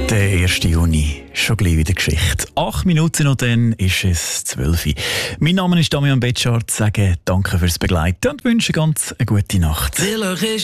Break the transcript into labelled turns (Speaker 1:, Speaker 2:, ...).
Speaker 1: Der 1. Juni, schon gleich wieder Geschichte. 8 Minuten und dann ist es 12 Uhr. Mein Name ist Damian Betschart, sage danke fürs Begleiten und wünsche ganz eine gute Nacht.